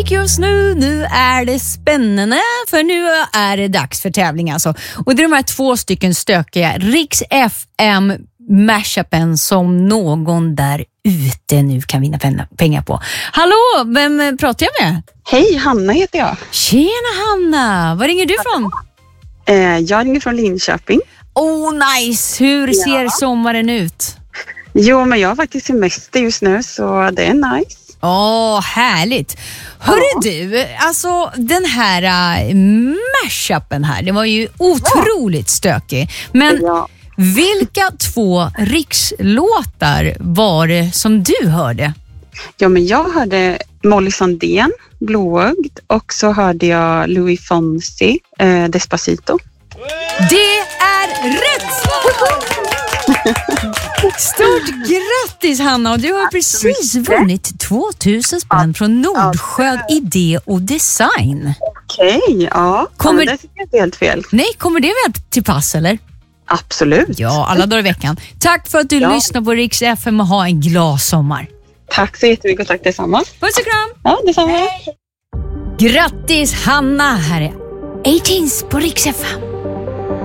Just nu är det spännande, för nu är det dags för tävling alltså. Och det är de här 2 stycken stökiga Rix FM mashupen som någon där ute nu kan vinna pengar på. Hallå, vem pratar jag med? Hej, Hanna heter jag. Tjena Hanna, var ringer du från? Jag ringer från Linköping. Nice, hur ser sommaren ut? Jo, men jag har faktiskt semester just nu, så det är nice. Härligt. Hörru du, alltså den här mashupen här, det var ju otroligt stökig. Men vilka 2 rikslåtar var det som du hörde? Ja, men jag hörde Molly Sandén, Blåögd, och så hörde jag Louis Fonsi, Despacito. Det är rätt! Stort grattis Hanna, och du har precis vunnit 2000 spänn från Nordsjö Idé och Design. Okej, ja. Men det tycker jag inte helt fel. Nej, kommer det väl till pass eller? Absolut. Ja, alla dagar i veckan. Tack för att du lyssnar på Rix FM och ha en glad sommar. Tack så jättemycket och tack detsamma. Puss och kram. Ja, detsamma. Grattis Hanna, här är 18s på Rix FM.